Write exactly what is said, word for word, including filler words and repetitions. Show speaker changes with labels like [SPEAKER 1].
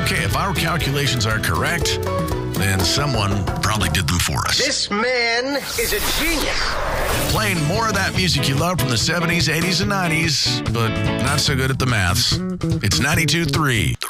[SPEAKER 1] Okay, if our calculations are correct, then someone probably did them for us.
[SPEAKER 2] This man is a genius.
[SPEAKER 1] Playing more of that music you loved from the seventies, eighties, and nineties, but not so good at the maths. It's ninety-two point three.